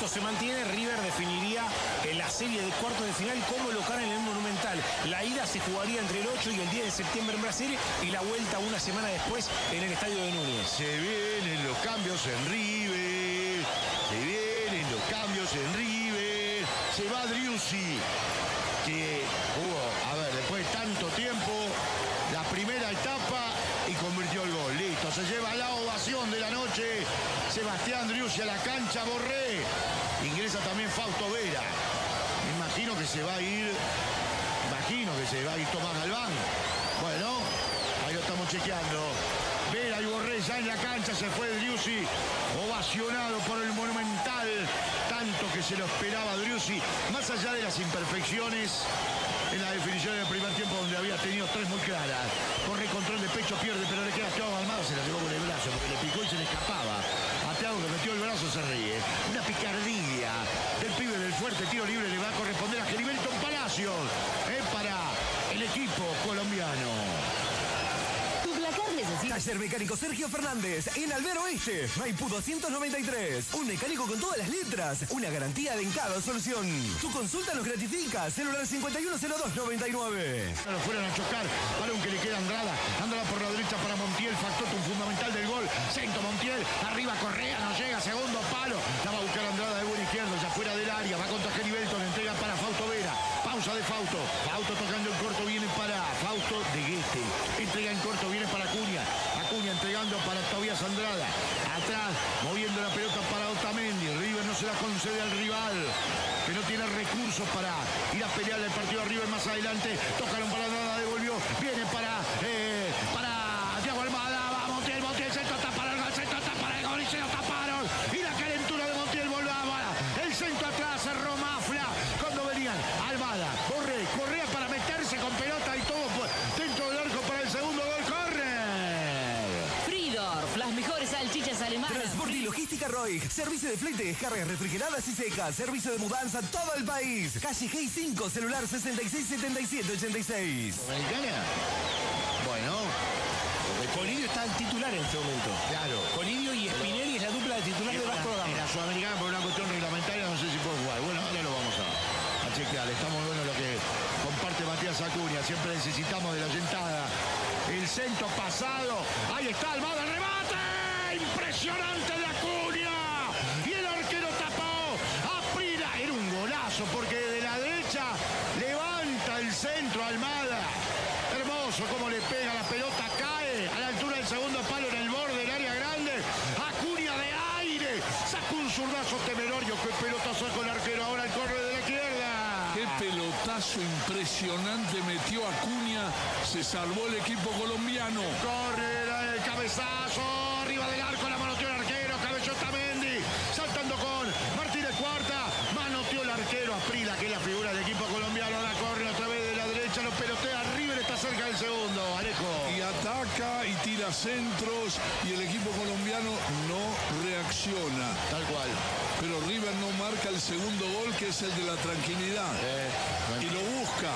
esto se mantiene, River definiría la serie de cuartos de final como local en el Monumental. La ida se jugaría entre el 8 y el 10 de septiembre en Brasil y la vuelta una semana después en el Estadio de Núñez. Se vienen los cambios en River. Se vienen los cambios en River. Se va Driussi, que hubo, después de tanto tiempo, la primera etapa y convirtió el gol. Listo, se lleva la ovación de la noche. Sebastián Driussi a la cancha, Borré. Ingresa también Fausto Vera. Me imagino que se va a ir Tomás Galván. Bueno, ahí lo estamos chequeando. Vera y Borré ya en la cancha, se fue Driussi, ovacionado por el Monumental, tanto que se lo esperaba Driussi, más allá de las imperfecciones en la definición del primer tiempo, donde había tenido tres muy claras. Corre, control de pecho, pierde, pero le queda a Thiago Almada, se la llevó con el brazo, porque le picó y se le escapaba. A Thiago, que metió el brazo, se ríe. Una picardía del pibe del fuerte, tiro libre, le va a corresponder a Gilberto Palacios, para el equipo colombiano. Taller Mecánico Sergio Fernández, en Albero Oeste, Maipú 293. Un mecánico con todas las letras, una garantía en cada solución. Tu consulta nos gratifica. Celular 510299. Lo fueron a chocar, balón que le queda a Andrada. Andrada por la derecha para Montiel, factor fundamental del gol. Centro Montiel, arriba Correa, no llega, segundo palo. La va a buscar Andrada de buen izquierdo, ya fuera del área. Va contra Geriberto, le entrega para Fausto Vera. Pausa de Fausto. Fausto tocando en corto, viene para Fausto de Guete. Entrega en corto, viene para Acuña. Acuña entregando para Tobías Andrada. Atrás, moviendo la pelota para Otamendi. River no se la concede al rival, que no tiene recursos para ir a pelear el partido a River más adelante. Tocaron para Andrada, devolvió. Viene para Thiago Almada. Va Montiel, centro, tapa el gol y se lo taparon. Y la calentura de Montiel volaba. El centro atrás, cerró Mafla. Cuando venían Almada, Borré, Correa para meterse con pelota y todo dentro del arco para el segundo gol. Las mejores salchichas alemanas. Transporte y logística Roig. Servicio de flete, descargas refrigeradas y secas. Servicio de mudanza todo el país. Calle G 5, celular 667786. ¿Dominicana? Bueno. Colidio está en titular en este momento. Claro. Colidio y Spinelli es la dupla de titular de Vasco da Gama. En la Sudamericana, por una cuestión reglamentaria, no sé si puede jugar. Bueno, ahora lo vamos a chequear. Está muy bueno lo que comparte Matías Acuña. Siempre necesitamos de la sentada. El centro pasado. Ahí está Almada, el remate. Impresionante de Acuña. Y el arquero tapó. Aprila. Era un golazo porque de la derecha levanta el centro Almada. Hermoso cómo le pega la pelota, cae a la altura del segundo palo en el borde del área grande. Acuña de aire. Sacó un zurdazo temerario. Qué pelota sacó el arquero. Ahora el corre de la izquierda. Qué pelotazo impresionante metió Acuña. Se salvó el equipo colombiano. Corre el cabezazo. Arriba del arco la manoteó el arquero. Cabezó Otamendi. Saltando con Martínez Cuarta. Manoteó el arquero Aprila, que es la figura del equipo colombiano. Ahora corre otra vez de la derecha. Lo pelotea. River está cerca del segundo. Alejo. Y ataca y tira centros. Y el equipo colombiano no reacciona. Tal cual. Pero River no marca el segundo gol, que es el de la tranquilidad. Y lo busca,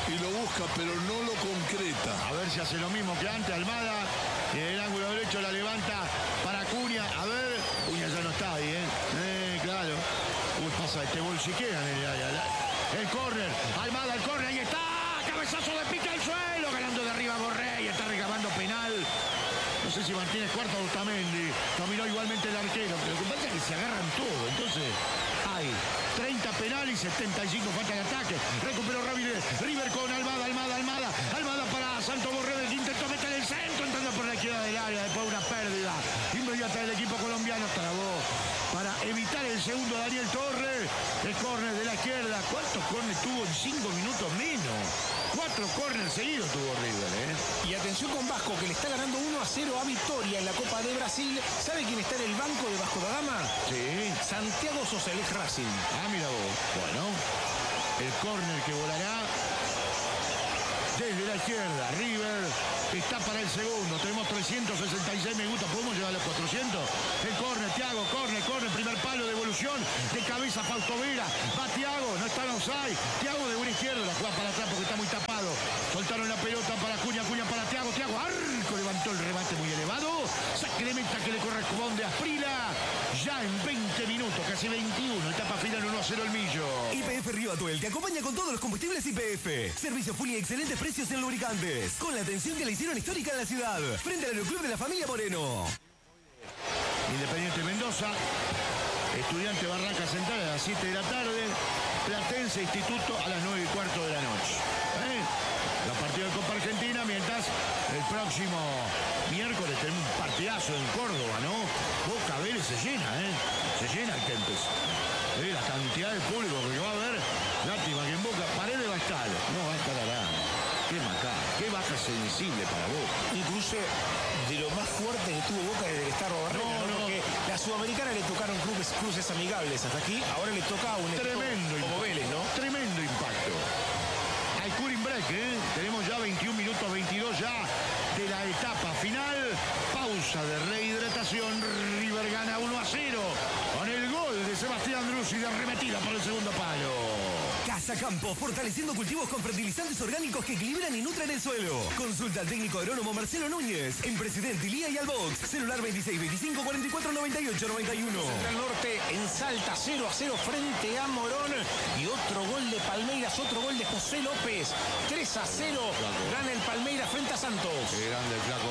pero no lo concreta. A ver si hace lo mismo que antes. Almada, y en el ángulo derecho la levanta para Acuña. A ver, Acuña ya no está ahí, claro. Uy, pasa este gol si queda en el área. El córner, Almada, el córner, ahí está. Cabezazo de pica al suelo, ganando de arriba Borré y está reclamando penal. No sé si Martínez Cuarta o Otamendi. Dominó igualmente el arquero, pero lo que pasa es que se agarran todo. Entonces, hay 30 penales y 75 falta de ataque. Recuperó Ramírez. River con Almada. Almada para Santo Borré, que intentó meter el centro, entrando por la izquierda del área. Después una pérdida inmediata del equipo colombiano. Trabó para evitar el segundo Daniel Torres. El córner de la izquierda. ¿Cuántos córneres tuvo en 5 minutos menos? 4 córneres seguidos tuvo River, Y atención con Vasco, que le está ganando 1-0 a Victoria en la Copa de Brasil. ¿Sabe quién está en el banco de Vasco da Gama? Sí. Santiago Sosa, el ex Racing. Ah, mira vos. Bueno, el córner que volará desde la izquierda. River está para el segundo. Tenemos 366 me gusta. ¿Podemos llegar a los 400? El córner, Thiago, córner. Primer palo, devolución. De cabeza Fausto Vera. Va Thiago, no está en offside. Thiago de buena izquierda. La juega para atrás porque está muy tapado. Soltaron la pelota para Acuña para Thiago. Thiago, arco, levantó el remate muy elevado. Sacrementa que le corresponde a Aprila. Ya en 20 minutos, casi 21. Está 1-0 el Millo. YPF Río Atuel te acompaña con todos los combustibles YPF. Servicio full y excelentes precios en lubricantes. Con la atención que le hicieron histórica en la ciudad. Frente al Aeroclub de la familia Moreno. Independiente Mendoza. Estudiante Barranca Central a las 7 de la tarde. Platense Instituto a las 9:15 de la noche. La partida de Copa Argentina, mientras el próximo miércoles tenemos un partidazo en Córdoba, ¿no? Boca Vélez se llena, se llena el Kempes. La cantidad de público que va a haber, lástima que en Boca Paredes va a estar, no va a estar Arán. Qué macana, qué baja sensible para Boca. Un cruce de lo más fuerte que tuvo Boca desde que está Robarrena, ¿no? Porque la Sudamericana le tocaron cruces amigables hasta aquí, ahora le toca a un tremendo equipo como Vélez, ¿no? Tremendo impacto. Hay cooling break, tenemos ya 21 minutos 22 ya de la etapa final. Pausa de rehidratación. River gana 1-0 con el gol de Sebastián Druzzi de arremetida por el segundo palo. Casa Campo, fortaleciendo cultivos con fertilizantes orgánicos que equilibran y nutren el suelo. Consulta al técnico agrónomo Marcelo Núñez en Presidente Ilía y Albox. Celular 26 25 44 98 91. Central Norte en Salta 0-0 frente a Morón. Y otro gol de Palmeiras, otro gol de José López. 3-0 gana el Palmeiras frente a Santos. Qué grande el flaco,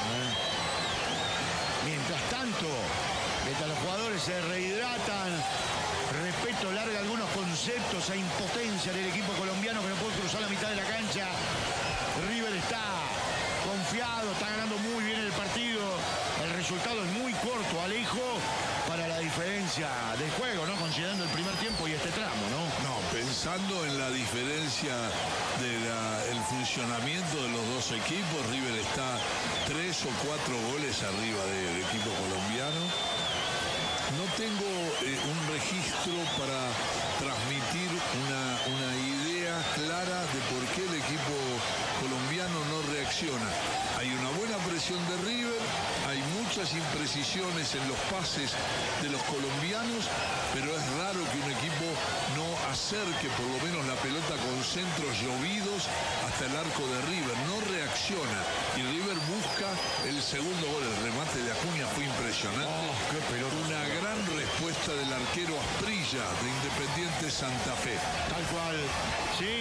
Mientras tanto, mientras los jugadores se rehidratan, Respeto larga algunos conceptos a impotencia del equipo colombiano que no puede cruzar la mitad de la cancha. River está confiado, está ganando muy bien el partido. El resultado es muy corto, Alejo, para la diferencia de juego, ¿no? Considerando el primer tiempo y este tramo, ¿no? No, pensando en la diferencia del funcionamiento de los dos equipos, River está 3 o 4 goles arriba del equipo colombiano. No tengo un registro para transmitir una idea clara de por qué el equipo colombiano no reacciona. Hay una buena presión de River, hay muchas imprecisiones en los pases de los colombianos, pero es raro que un equipo no acerque por lo menos la pelota con centros llovidos hasta el arco de River. No reacciona y River busca el segundo gol. El remate de Acuña fue impresionante. Qué pelota. Una gran respuesta del arquero Asprilla de Independiente Santa Fe. Tal cual, sí.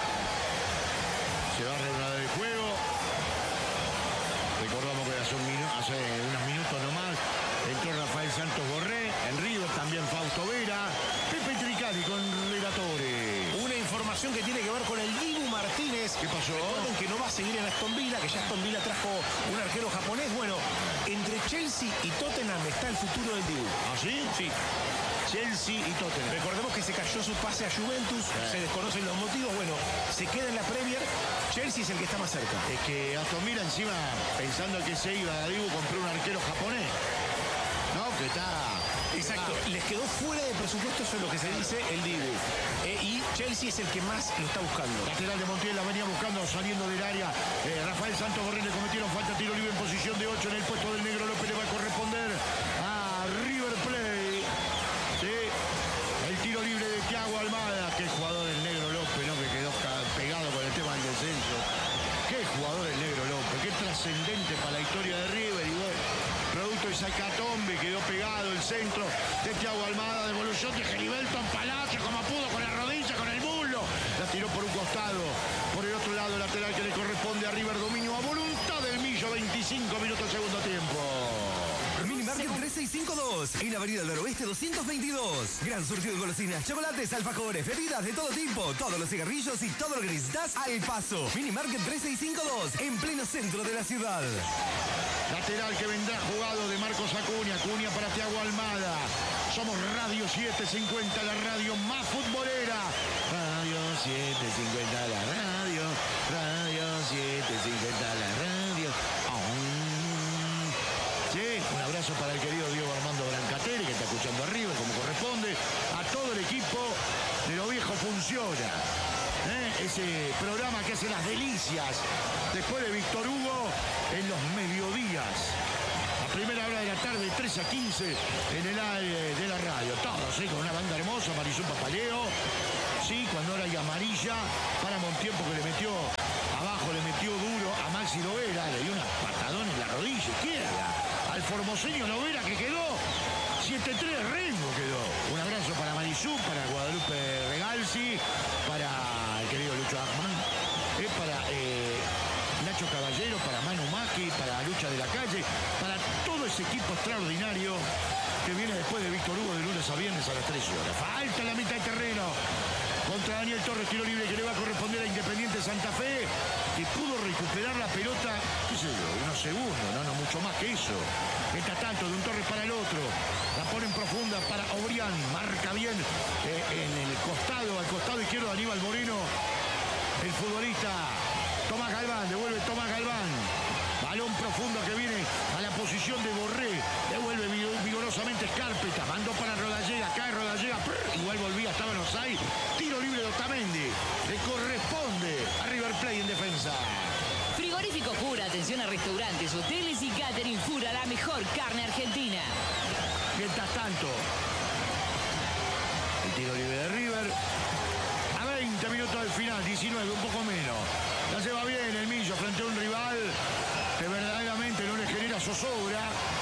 Se va a reanudar el juego. Recordamos que hace unos minutos nomás entró Rafael Santos Borré. En River también Fausto Vera. Pepe Tricali con Relatore. Una información que tiene que ver con el Dibu Martínez. ¿Qué pasó? Recuerden que no va a seguir en Aston Villa, que ya Aston Villa trajo un arquero japonés. Bueno, entre Chelsea y Tottenham está el futuro del Dibu. ¿Ah, sí? Sí. Chelsea y Tottenham. Recordemos que se cayó su pase a Juventus, se desconocen los motivos. Bueno, se queda en la Premier. Chelsea es el que está más cerca. Es que Aston Villa encima, pensando que se iba a Dibu, compró un arquero japonés. No, que está... Exacto, les quedó fuera de presupuesto, eso es lo que se dice, el Dibu. Y Chelsea es el que más lo está buscando. Lateral de Montiel la venía buscando saliendo del área. Rafael Santos Borré le cometieron falta, tiro libre en posición de 8 en el puesto del Negro López. Le va a corresponder a River Plate. Sí, el tiro libre de Thiago Almada. Qué jugador el Negro López, ¿no? Que quedó pegado con el tema del descenso. Qué jugador el Negro López, qué trascendente para la historia de River. Y bueno, producto de esa hecatombe, quedó pegado el centro de Thiago Almada, devolución de Geriberto en Palacio, como pudo con la rodilla, con el muslo. La tiró por un costado, por el otro lado lateral que le corresponde a River, dominio a voluntad del Millo, 25 minutos segundo tiempo. Minimarket 3652, en Avenida del Oeste 222. Gran surtido de golosinas, chocolates, alfajores, bebidas de todo tipo, todos los cigarrillos y todo lo que necesitas al paso. Minimarket 3652, en pleno centro de la ciudad. Lateral que vendrá jugado de Marcos Acuña, Acuña para Thiago Almada. Somos Radio 750, la radio más futbolera. Radio 750, la radio. Radio 750, la radio. Sí, un abrazo para el querido Diego Armando Brancatelli, que está escuchando arriba como corresponde. A todo el equipo de Lo Viejo Funciona. Ese programa que hace las delicias después de Víctor Hugo en los mediodías. A primera hora de la tarde, 3 a 15 en el aire de la radio. Todos, con una banda hermosa, Marisol Papaleo. Sí, cuando era y amarilla para Montiempo, que le metió abajo, le metió duro a Maxi Lovera, le dio una patadón en la rodilla izquierda. Al formoseño Lovera, que quedó 7-3 Rengo quedó. Un abrazo para Marisú, para Guadalupe es para Nacho Caballero, para Manu Maki, para Lucha de la Calle, para todo ese equipo extraordinario que viene después de Víctor Hugo de lunes a viernes a las 13 horas. Falta la mitad de terreno contra Daniel Torres, tiro libre que le va a corresponder a Independiente Santa Fe, que pudo recuperar la pelota, qué sé yo, unos segundos, no mucho más que eso. Mientras tanto, de un Torres para el otro, la ponen profunda para Obrián, marca bien en el costado, al costado izquierdo de Aníbal Moreno, el futbolista Tomás Galván, devuelve Tomás Galván. Balón profundo que viene a la posición de Borré. Devuelve vigorosamente Escárpeta. Mandó para Rodallega. Cae Rodallega. Igual volvía, estaba en offside. Tiro libre de Otamendi. Le corresponde a River Plate en defensa. Frigorífico Fura, atención a restaurantes, hoteles y catering. Fura, la mejor carne argentina. Mientras tanto, el tiro libre de River. A 20 minutos del final, 19, un poco menos. La lleva bien el Millo frente a un rival que verdaderamente no le genera zozobra.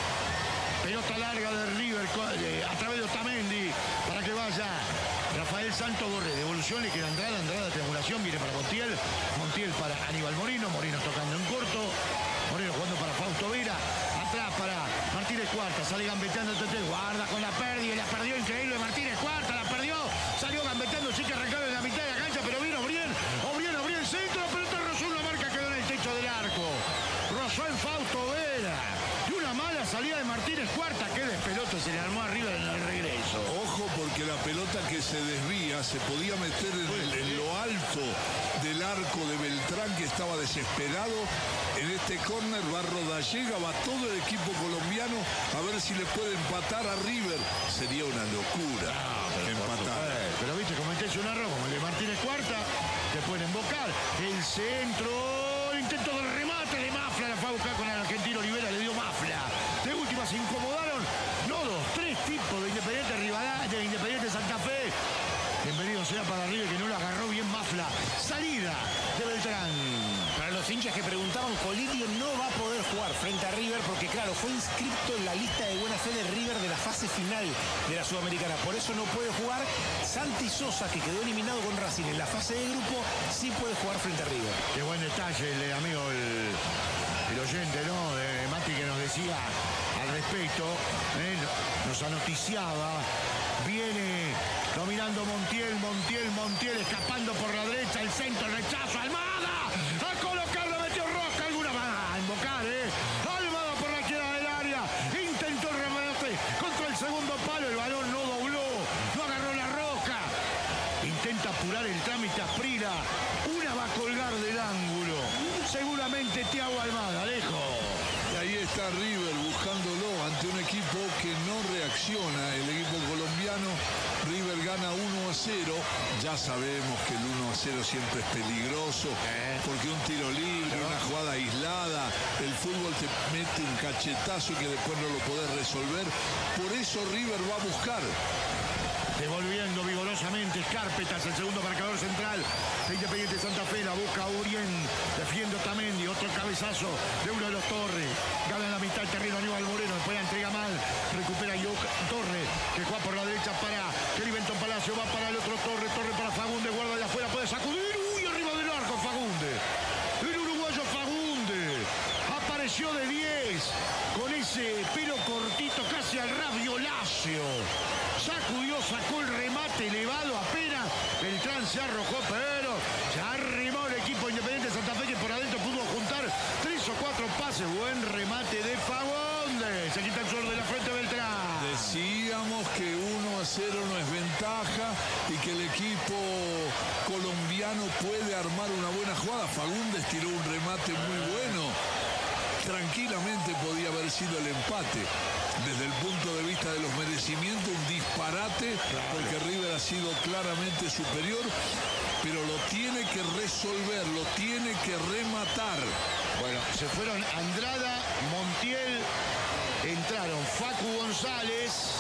Pelota larga de River a través de Otamendi para que vaya Rafael Santos Borré. Devolución, le queda Andrada, Andrada triangulación, viene para Montiel. Montiel para Aníbal Moreno, Moreno tocando en corto. Moreno jugando para Fausto Vera. Atrás para Martínez Cuarta, sale gambeteando el TT, guarda con la pérdida, la perdió increíble Martínez Cuarta, la perdió. Salió gambeteando, sí que arrancaron en la mitad de la cancha, pero vino Obrián, Obrián centro, pero rozó una marca, quedó en el techo del arco. Rozó en Fausto Vera. Y una mala salida de Martínez Cuarta, que despelote se le armó arriba en el regreso. Ojo, porque la pelota que se desvía se podía meter en lo alto del arco de Beltrán, que estaba desesperado. En este córner va Rodallega, va todo el equipo colombiano a ver si le puede empatar a River. Sería una locura empatar. Pero viste, cometés un error como el de Martínez Cuarta, te pueden invocar. El centro, el intento del remate de Mafla, la fue a buscar con el argentino Olivera, le dio Mafla. De última se incomodaron, no dos, tres tipos de Independiente Rivadavia, de Independiente Santa Fe. Bienvenido sea para River, que no lo agarró bien Mafla. Salida de Beltrán. Para los hinchas que preguntaban, Colidio no va a poder jugar frente a River porque, claro, fue inscripto en la lista de buena fe de River de la fase final de la Sudamericana. Por eso no puede jugar. Santi Sosa, que quedó eliminado con Racing en la fase de grupo, sí puede jugar frente a River. Qué buen detalle, el amigo, el oyente, ¿no? De Mati, que nos decía al respecto, nos anoticiaba. Viene dominando Montiel, escapando por la derecha, el centro, el rechazo, Almada, a colocarlo, metió Rosca, alguna más a invocar, Almada por la izquierda del área, intentó el remate contra el segundo palo, el balón no dobló, no agarró la Rosca, intenta apurar el trámite a Prila, una va a colgar del ángulo, seguramente Thiago Almada, lejos. Y ahí está River buscándolo ante un equipo que no reacciona. El equipo colombiano, River gana 1-0. Ya sabemos que el 1-0 siempre es peligroso, porque un tiro libre, una jugada aislada, el fútbol te mete un cachetazo que después no lo podés resolver. Por eso River va a buscar. Devolviendo vigorosamente Escárpetas, el segundo marcador central de Independiente Santa Fe, la busca Urien, defiende Otamendi, otro cabezazo de uno de los Torres, gana en la mitad del terreno Aníbal Moreno, después la entrega mal, recupera Torres, que juega por la derecha para Kelly Benton Palacio, va para el otro Torres para Fagundes, guarda de afuera, puede sacudir, arriba del arco Fagundes, el uruguayo Fagundes, apareció de 10, con ese pelo cortito casi al Raviolacio. Sacudió, sacó el remate elevado apenas. Beltrán se arrojó, pero se arrimó el equipo Independiente Santa Fe, que por adentro pudo juntar 3 o 4 pases. Buen remate de Fagundes. Se quita el sol de la frente Beltrán. Decíamos que 1-0 no es ventaja y que el equipo colombiano puede armar una buena jugada. Fagundes tiró un remate muy bueno. Tranquilamente podía haber sido el empate. Desde el punto de vista de los merecimientos, un disparate, porque River ha sido claramente superior, pero lo tiene que resolver, lo tiene que rematar. Bueno, se fueron Andrada, Montiel, entraron Facu González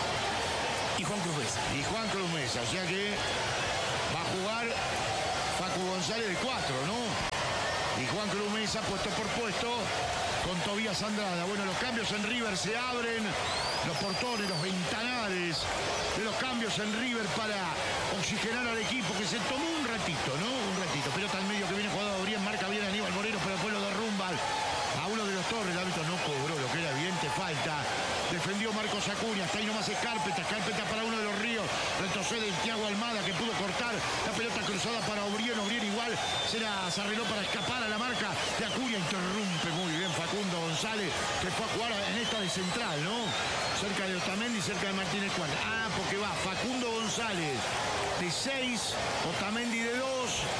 Y Juan Cruz Mesa. O sea que va a jugar Facu González de 4, ¿no? Y Juan Cruz Mesa puesto por puesto con Tobías Andrada. Bueno, los cambios en River se abren, los portones, los ventanales de los cambios en River para oxigenar al equipo, que se tomó un ratito, ¿no? Un ratito. Pelota al medio que viene jugador pelota se arregló para escapar a la marca de Acuña. Interrumpe muy bien Facundo González, que fue a jugar en esta de central, ¿no? Cerca de Otamendi, cerca de Martínez Cuarta. Porque va Facundo González de 6, Otamendi de 2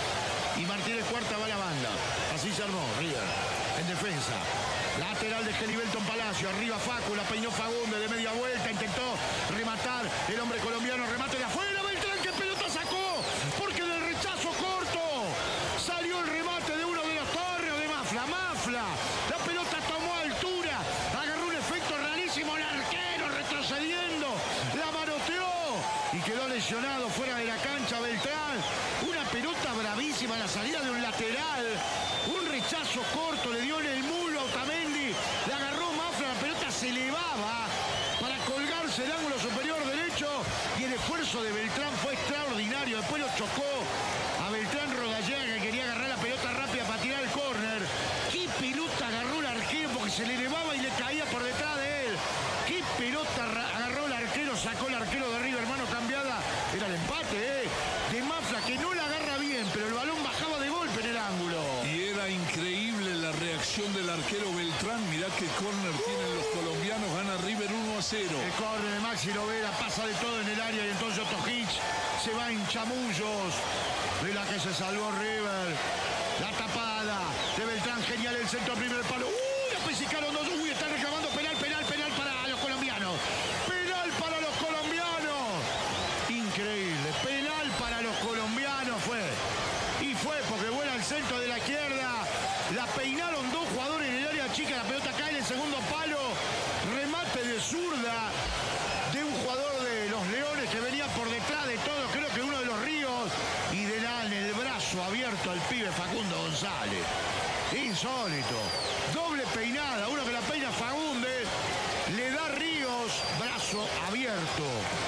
y Martínez Cuarta va a la banda. Así se armó River en defensa. Lateral de Gelibelton Palacio, arriba Facu, la peinó Fagundes de media vuelta, intentó rematar el hombre colombiano, remate de afuera, Beltrán, ¿qué pelota sacó? Porque del rechazo corto salió el remate de uno de los Torres o de Mafla, la pelota tomó altura, agarró un efecto rarísimo, el arquero retrocediendo, la manoteó y quedó lesionado fuera de la cancha Beltrán, una pelota bravísima, la salida de un lateral, un rechazo corto, le dio en el mulo a Otamendi, le agarró Mafla, la pelota se elevaba para colgarse el ángulo superior derecho y el esfuerzo de Beltrán fue extraordinario, después lo chocó a Beltrán Rodallega, que quería agarrar la pelota rápida para tirar el córner. ¿Qué pelota agarró el arquero? Porque se le elevaba y le caía por detrás de él. ¿Qué pelota agarró el arquero? Sacó el arquero de River, mano cambiada, era el empate, de Mafla, que no la agarra bien, pero el balón bajaba de golpe en el ángulo. Y era increíble la reacción del arquero Beltrán. Mirá qué córner tienen los colombianos. Gana River 1-0. El córner de Maxi Lovera, pasa de todo en el área y entonces Ostojic se va en chamullos. De la que se salvó River. La tapada de Beltrán, genial el centro, primer palo. La pesicaron dos. Están reclamando penal para los colombianos. Penal para los colombianos. Increíble. Penal para los colombianos fue. Y fue porque vuela al centro de la izquierda. La peinaron dos jugadores en el área chica. La pelota cae en el segundo palo. Remate de zurda de un jugador de los Leones que venía por detrás de todos. Creo que uno de los Ríos. Y de la en el brazo abierto al pibe Facundo González. Insólito. Doble peinada. Uno que la peina Fagundes. Le da Ríos. Brazo abierto.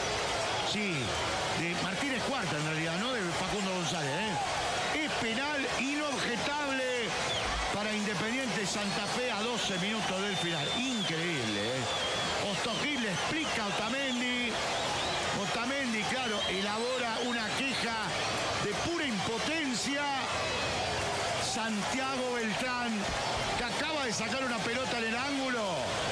Sí. De Martínez Cuarta en realidad, no de Facundo González, Es penal inobjetable para Independiente Santa Fe a 12 minutos del final. Increíble, Ostojic le explica a Otamendi. Otamendi, claro, elabora una queja de pura impotencia. Santiago Beltrán, que acaba de sacar una pelota en el ángulo,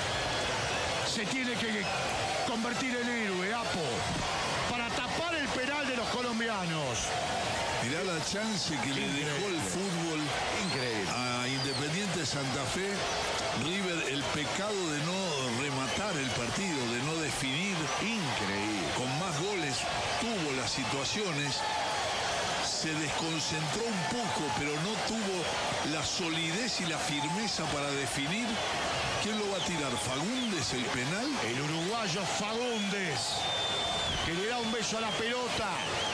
se tiene que convertir en héroe, Apo, para tapar el penal de los colombianos. Mirá la chance que le dejó el fútbol a Independiente Santa Fe. River, el pecado de no rematar el partido, de no definir. Increíble. Con más goles tuvo las situaciones. Se desconcentró un poco, pero no tuvo la solidez y la firmeza para definir. ¿Quién lo va a tirar? ¿Fagundes el penal? El uruguayo Fagundes, que le da un beso a la pelota.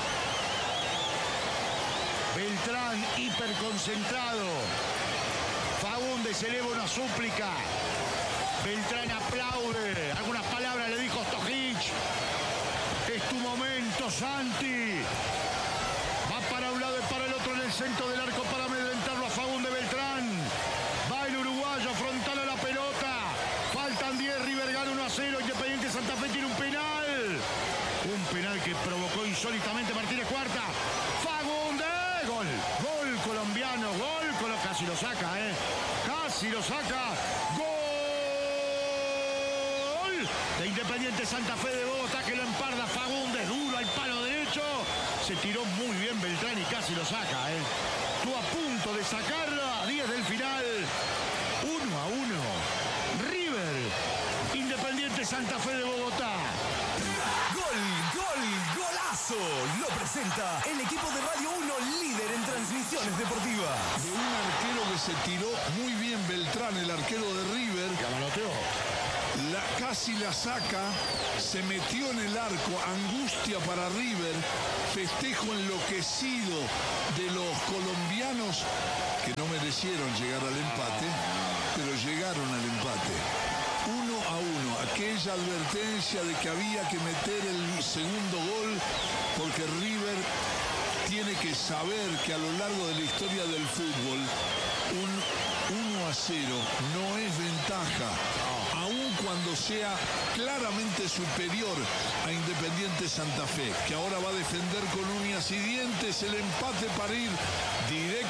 Beltrán hiperconcentrado. Fagundes eleva una súplica. Beltrán aplaude. Algunas palabras le dijo Ostojic. Es tu momento, Santi. Va para un lado y para el otro en el centro del arco para amedrentarlo a Fagundes. Beltrán. Va el uruguayo frontal a la pelota. Faltan 10, River gana 1-0. Independiente Santa Fe tiene un penal. Un penal que provocó insólitamente Martínez Cuarta. Fagundes. Gol colombiano. Casi lo saca, Casi lo saca. Gol de Independiente Santa Fe de Bogotá, que lo emparda Fagundes. Duro al palo derecho. Se tiró muy bien Beltrán y casi lo saca, Estuvo a punto de sacarlo a 10 del final. 1-1. River, Independiente Santa Fe de Bogotá. ¡Golazo! Lo presenta el equipo de Radio 1, líder en transmisiones deportivas. De un arquero que se tiró muy bien Beltrán, el arquero de River. La manoteó. Casi la saca, se metió en el arco, angustia para River, festejo enloquecido de los colombianos que no merecieron llegar al empate, pero llegaron al empate. 1-1, aquella advertencia de que había que meter el segundo gol, porque River tiene que saber que a lo largo de la historia del fútbol, un 1-0 no es ventaja, aun cuando sea claramente superior a Independiente Santa Fe, que ahora va a defender con uñas y dientes el empate para ir directo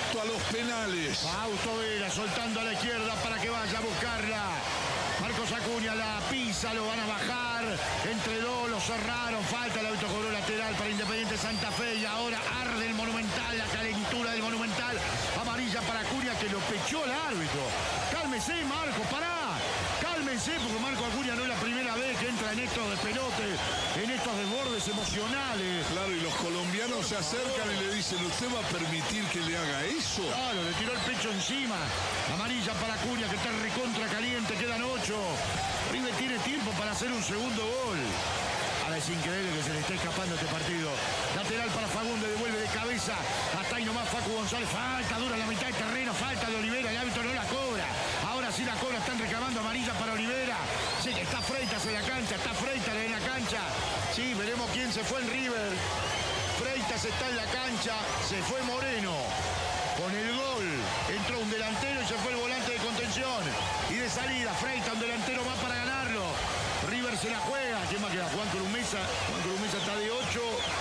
directo a los penales. Fausto Vera soltando a la izquierda para que vaya a buscarla. Marcos Acuña la pisa, lo van a bajar. Entre dos, lo cerraron. Falta, el árbitro cobró lateral para Independiente Santa Fe. Y ahora arde el Monumental, la calentura del Monumental. Amarilla para Acuña que lo pechó el árbitro. Cálmese, Marco, pará. Cálmense, porque Marco Acuña no es la primera vez que entra en estos despelotes, en estos desbordes emocionales. Claro, y los colombianos se acercan y le dicen, ¿usted va a permitir que le haga eso? Claro, le tiró el pecho encima. Amarilla para Acuña, que está recontra caliente, quedan 8. River tiene tiempo para hacer un segundo gol. Ahora es increíble que se le esté escapando este partido. Lateral para Fagundes, devuelve de cabeza. Hasta ahí nomás Facu González. Falta dura en la mitad del terreno, falta de Olivera. El árbitro no la cobra. Ahora sí la cobra, están reclamando amarilla para Olivera. Sí, está Freitas en la cancha, está Freitas en la cancha. Sí, veremos quién se fue en River. Freitas está en la cancha, se fue Moreno. Con el gol entró un delantero y se fue el volante de contención. Y de salida, Freitas, un delantero más para ganarlo. River se la juega. ¿Quién va a quedar? Juan Columesa. Juan Columesa está de 8.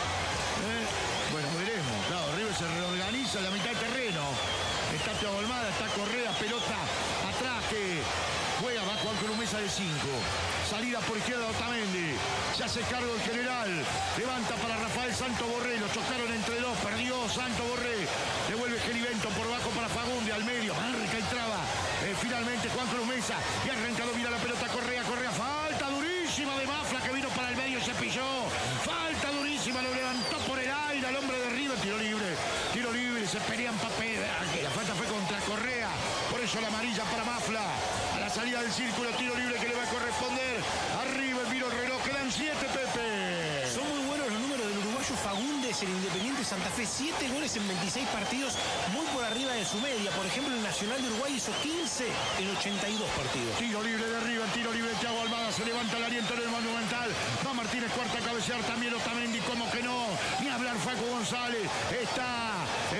Bueno, veremos. Claro, River se reorganiza en la mitad del terreno. Está Thiago Almada, está Correa, pelota atrás que juega, va Juan Columesa de 5. Salida por izquierda Otamendi. Se hace cargo el general. Levanta para Rafael Santo Borré. Lo chocaron entre dos. Perdió Santo Borré. Devuelve Gelivento por bajo para Fagundes al medio. Arranca y traba. Finalmente Juan Columesa. Y arranca, domina la pelota Correa. Correa. Falta durísima de Mafla que vino para el medio y se pilló. Falta durísima. Lo levantó por el aire al hombre de River. Tiro libre. Tiro libre. Se pelean papel. La falta fue contra Correa. Por eso la amarilla para Mafla. A la salida del círculo. Tiro libre que le va a corresponder. Arriba el miro el reloj. Quedan 7, Pepe. Son muy buenos los números del uruguayo Fagundes en Independiente Santa Fe. 7 goles en 26 partidos, muy por arriba de su media. Por ejemplo, el Nacional de Uruguay hizo 15 en 82 partidos. Tiro libre de River, tiro libre de Thiago Almada. Se levanta el aliento en el Monumental. Va Martínez Cuarta a cabecear también Otamendi. Como que no. Ni hablar Facu González. Está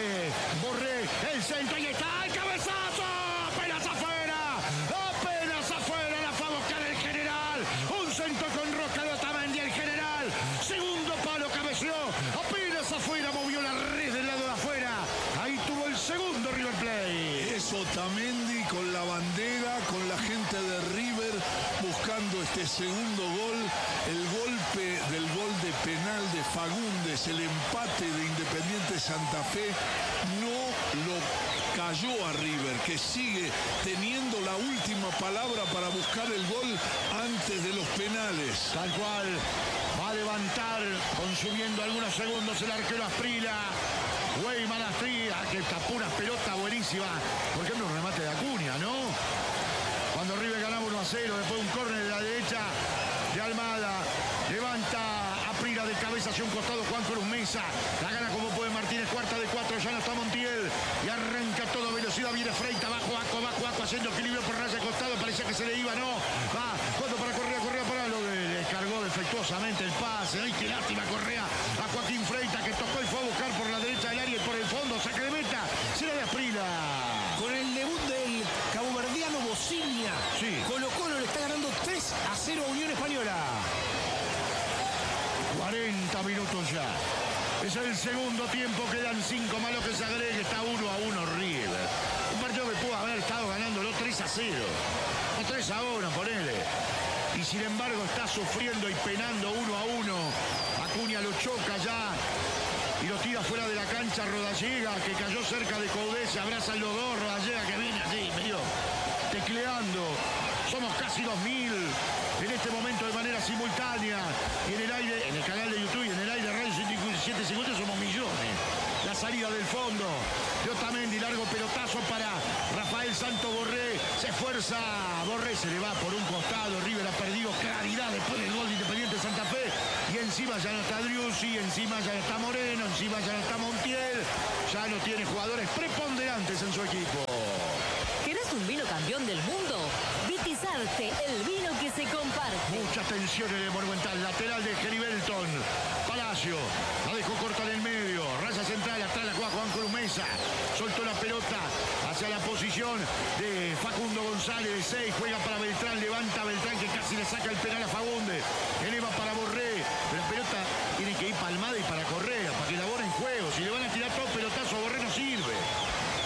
Borré. El centro y está el cabezazo. Apenas afuera. Apenas afuera. La fue a buscar el general. Un centro con rosca de Otamendi. El general. Segundo palo cabeció. Apenas afuera. Movió la red del lado de afuera. Ahí tuvo el segundo River Plate. Es Otamendi con la bandera, con la gente de River buscando este segundo gol. El golpe del gol de penal de Fagundes, el empate de Independiente Santa Fe, no lo cayó a River, que sigue teniendo la última palabra para buscar el gol antes de los penales. Tal cual, va a levantar, consumiendo algunos segundos el arquero Asprila. Weyman Asprila, que tapó una pelota buenísima. Por ejemplo, un remate de Acuña, ¿no? Cuando River ganaba 1-0, después un córner de la derecha de Almada. Levanta Asprila de cabeza hacia un costado Juan Columesa. La gana como puede Martínez, cuarta de 4, ya no está Montiel. Y arranca toda velocidad, viene Freitas, va Aco, haciendo equilibrio por raya costado. Parecía que se le iba, no. Va, cuando para Correa para lo que descargó defectuosamente el pase. Ay, qué lástima Correa a Joaquín Freitas, que tocó y fue a buscar por la derecha del área y por el fondo. Saque de meta, será de Asprila. Con el debut del caboverdiano Bocinia, Sí. Colo-Colo le está ganando 3-0 a Unión Española. 40 minutos ya. Es el segundo tiempo, quedan 5 más lo que se agregue. Está 1-1 River. Un partido que pudo haber estado ganándolo 3-0. O 3-1, ponele. Y sin embargo está sufriendo y penando 1-1. Acuña lo choca ya. Y lo tira fuera de la cancha Rodallega, que cayó cerca de Coudet. Se abrazan los dos. Rodallega que viene así, medio tecleando. Somos casi 2000 en este momento de manera simultánea. Y en el aire, en el canal de YouTube y en el aire Radio 750 somos millones. La salida del fondo de Otamendi, largo pelotazo para Rafael Santo Borré. Se esfuerza Borré, se le va por un costado. River ha perdido claridad después del gol de Independiente Santa Fe. Y encima ya no está Driussi, encima ya no está Moreno, encima ya no está Montiel. Ya no tiene jugadores preponderantes en su equipo. ¿Querés un vino campeón del mundo? Vitizarte, el vino que se comparte. Mucha tensión en el Monumental. Lateral de Gelibelton. Palacio. La dejó corta en el medio. Raya central. Atrás la juega Juan Columesa. Soltó la pelota hacia la posición de Facundo González de 6. Juega para Beltrán. Levanta a Beltrán que casi le saca el penal a Fagundes. Eleva para Borré. Pero la pelota tiene que ir palmada y para Correa. Para que elabore en juego. Si le van a tirar todo pelotazo a Borré no sirve.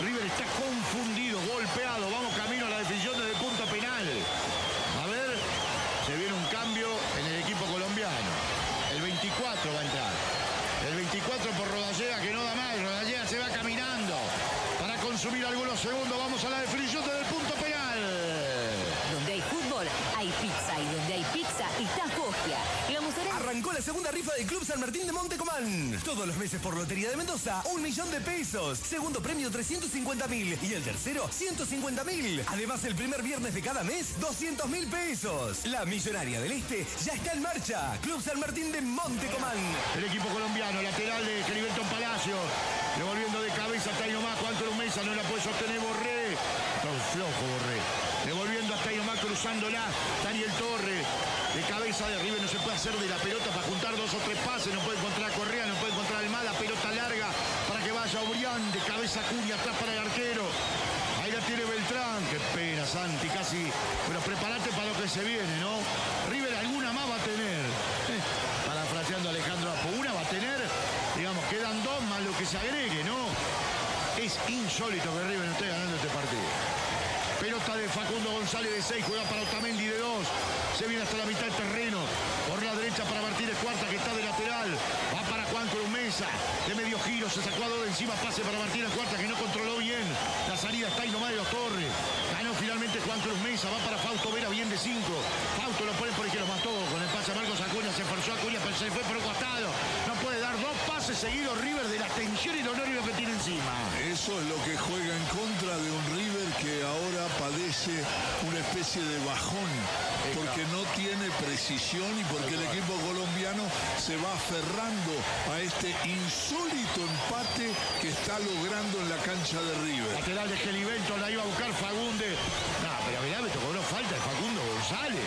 segundos, vamos a la definición del punto penal. Donde hay fútbol, hay pizza. Y donde hay pizza, está Foggia. La mozzarella... Arrancó la segunda rifa del Club San Martín de Montecomán. Todos los meses por Lotería de Mendoza, 1.000.000 de pesos. Segundo premio, 350.000. Y el tercero, 150.000. Además, el primer viernes de cada mes, 200.000 pesos. La Millonaria del Este ya está en marcha. Club San Martín de Montecomán. El equipo colombiano, lateral de Geriberton Palacio. Devolviendo de cabeza hasta ahí nomás. Juan Cruz Mesa no la puede sostener Borré. Todo flojo Borré. Devolviendo hasta ahí nomás, cruzándola. Daniel Torres. De cabeza de River no se puede hacer de la pelota para juntar 2 o 3 pases. No puede encontrar a Correa, no puede encontrar al Mala. Pelota larga para que vaya Obrián. De cabeza Acuña, atrás para el arquero. Ahí la tiene Beltrán. Qué pena, Santi, casi. Pero prepárate para lo que se viene, ¿no? River alguna más va a tener. Parafraseando a Alejandro Apo. Una va a tener, digamos, quedan 2 más lo que se agregue, ¿no? Es insólito que River no esté ganando este partido. Pelota de Facundo González de 6, juega para Otamendi de 2. Se viene hasta la mitad del terreno. Por la derecha para Martínez Cuarta, que está de lateral. Va para Juan Cruz Mesa. De medio giro, se sacó a 2 de encima. Pase para Martínez Cuarta, que no controló bien. La salida está ahí nomás de los Torres. Ganó finalmente Juan Cruz Mesa. Va para Fausto Vera, bien de 5. Fausto lo pone por el que lo mató. Con el pase a Marcos Acuña, se forzó Acuña, pero se fue por un costado. No puede dar 2 pases seguidos River de la tensión y lo nervio que tiene encima. Eso es lo que juega en contra de un River que ahora padece una especie de bajón, porque no tiene precisión y porque el equipo colombiano se va aferrando a este insólito empate que está logrando en la cancha de River. Lateral de Geriberton, la iba a buscar Fagunde. No, pero mirá, me tocó una falta de Facundo González.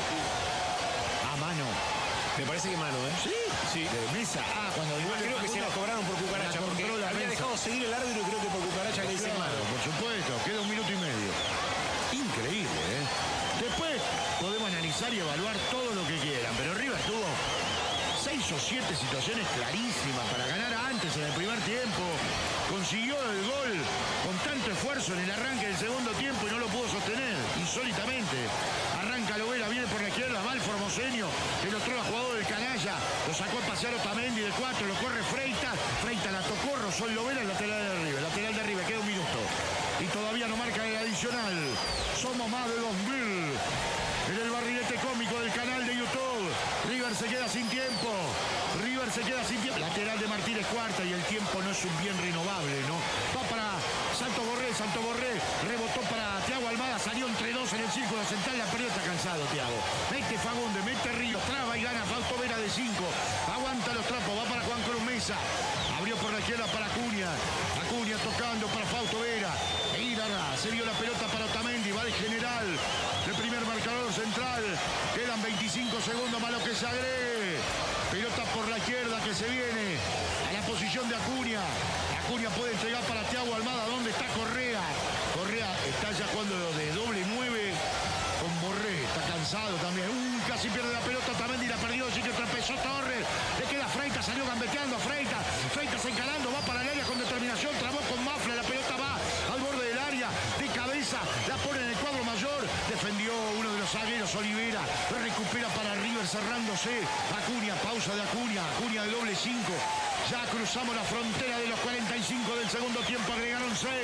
A mano. Me parece que mano, ¿eh? ¿Sí? Sí. De Mesa. Cuando Creo que se la cobraron por cucaracha, porque había dejado seguir el árbitro y creo que por cucaracha le dicen mano. Por supuesto, queda 1 minuto y medio. Increíble, ¿eh? Después podemos analizar y evaluar todo lo que quieran, pero River tuvo 6 o 7 situaciones clarísimas para ganar antes en el primer tiempo. Consiguió el gol con tanto esfuerzo en el arranque del segundo tiempo y no lo pudo sostener, insólitamente. Arranca Lovera, viene por la izquierda, va el formoseño, el otro jugador del canalla, lo sacó a pasear Otamendi de 4, lo corre Freitas, Freitas la tocó, rozó el Lovera, el lateral de River, queda 1 minuto. Y todavía no marca el adicional. Somos más de 2000. En el barrilete cómico del canal de YouTube. River se queda sin tiempo. Lateral de Martínez Cuarta y el tiempo no es un bien renovable, ¿no? Va para Santo Borré. Rebotó para Thiago Almada. Salió entre 2 en el círculo central. La perdió, está cansado Thiago. Mete Fagunde, mete Río. Traba y gana Fausto Vera de 5. Aguanta los trapos. Va para Juan Cruz Mesa. Abrió por la izquierda para Acuña. Acuña tocando para Fausto Vera. Se vio la pelota para Otamendi. Va de general. El primer marcador central. Quedan 25 segundos más lo que se agregue. Pelota por la izquierda que se viene a la posición de Acuña. Acuña puede entregar para Thiago Almada. ¿Dónde está Correa? Correa está ya jugando de doble 9 con Borré. Está cansado también. Casi pierde la pelota Otamendi. La perdió. Sí que tropezó Torres. Le queda Freitas. Salió gambeteando a Freitas. Freitas encarando. Va para el área con determinación. Trabó con Mafla. La pelota va al borde del área. De cabeza. La pone en el cuadro mayor. Defendió uno de los zagueros, Olivera. Recupera para River cerrándose. Acuña, pausa de Acuña. Acuña de doble 5. Ya cruzamos la frontera de los 45 del segundo tiempo. Agregaron 6.